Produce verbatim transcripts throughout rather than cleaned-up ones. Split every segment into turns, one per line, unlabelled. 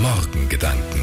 Morgengedanken.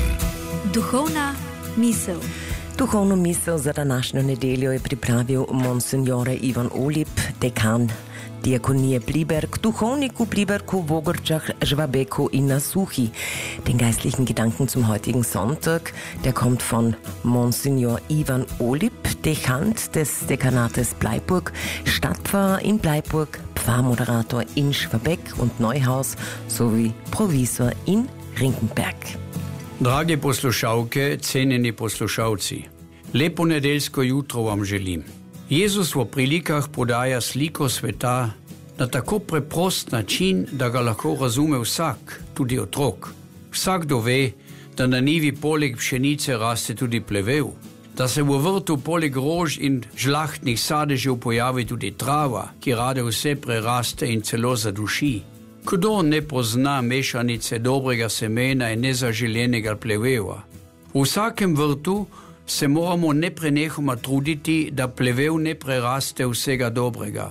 Duhovna misel.
Duhovno misel za današnjo nedeljo je pripravil monsignore Ivan Olip, dekan Diakonie Bliberg, duhovnik v Blibergu, Vogrčach, Schwabeku in na Suchi. Den geistlichen Gedanken zum heutigen Sonntag, der kommt von Monsignor Ivan Olip, Dechant des Dekanates Bleiburg, Stadtpfarrer in Bleiburg, Pfarrmoderator in Schwabeck und Neuhaus sowie Provisor in Rinkenberg.
Drage poslušalke, cenjeni poslušalci, lepo nedeljsko jutro vam želim. Jezus v prilikah podaja sliko sveta na tako preprost način, da ga lahko razume vsak, tudi otrok. Vsakdo ve, da na njivi poleg pšenice raste tudi plevel, da se v vrtu poleg rož in žlahtnih sadežev pojavi tudi trava, ki rade vse preraste in celo zaduši. Kdo ne pozna mešanice dobrega semena in nezaželenega plevela? V vsakem vrtu se moramo neprenehoma truditi, da plevel ne preraste vsega dobrega.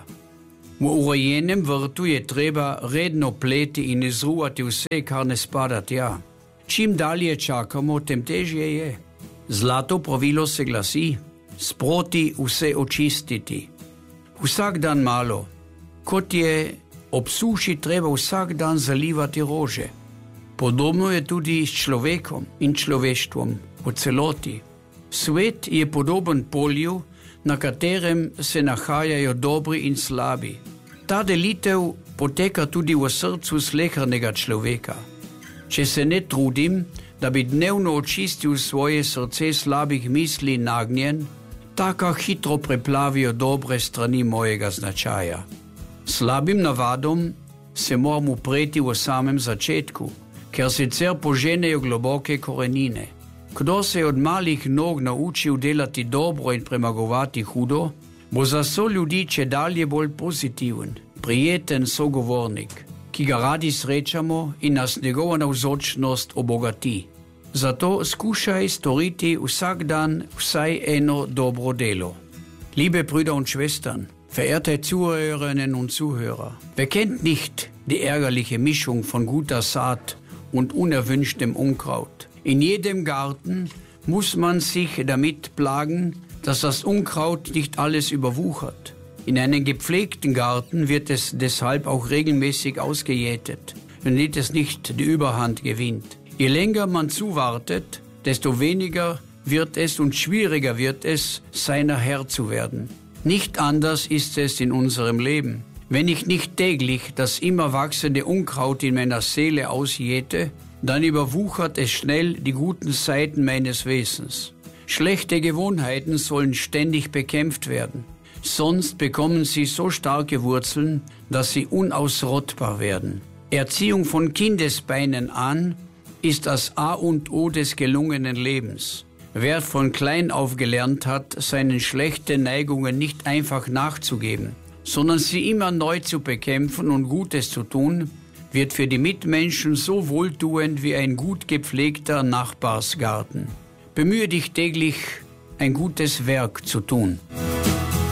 V urejenem vrtu je treba redno pleti in izruvati vse, kar ne spada tja. Čim dalje čakamo, tem težje je. Zlato pravilo se glasi: sproti vse očistiti. Vsak dan malo, kot je ob suši treba vsak dan zalivati rože. Podobno je tudi s človekom in človeštvom v celoti. Svet je podoben polju, na katerem se nahajajo dobri in slabi. Ta delitev poteka tudi v srcu slehernega človeka. Če se ne trudim, da bi dnevno očistil svoje srce slabih misli in nagnjen, taka hitro preplavijo dobre strani mojega značaja. Slabim navadom se moram upreti v samem začetku, ker sicer poženejo globoke korenine. Kdo se je od malih nog naučil delati dobro in premagovati hudo, bo za so ljudi čedalje bolj pozitiven, prijeten sogovornik, ki ga radi srečamo in nas njegova navzočnost obogati. Zato skušaj storiti vsak dan vsaj eno dobro delo. Liebe Brüder und Schwestern, verehrte Zuhörerinnen und Zuhörer, wer kennt nicht die ärgerliche Mischung von guter Saat und unerwünschtem Unkraut? In jedem Garten muss man sich damit plagen, dass das Unkraut nicht alles überwuchert. In einem gepflegten Garten wird es deshalb auch regelmäßig ausgejätet, damit es nicht die Überhand gewinnt. Je länger man zuwartet, desto weniger wird es und schwieriger wird es, seiner Herr zu werden. Nicht anders ist es in unserem Leben. Wenn ich nicht täglich das immer wachsende Unkraut in meiner Seele ausjäte, dann überwuchert es schnell die guten Seiten meines Wesens. Schlechte Gewohnheiten sollen ständig bekämpft werden. Sonst bekommen sie so starke Wurzeln, dass sie unausrottbar werden. Erziehung von Kindesbeinen an ist das A und O des gelungenen Lebens. Wer von klein auf gelernt hat, seinen schlechten Neigungen nicht einfach nachzugeben, sondern sie immer neu zu bekämpfen und Gutes zu tun, wird für die Mitmenschen so wohltuend wie ein gut gepflegter Nachbarsgarten. Bemühe dich täglich, ein gutes Werk zu tun.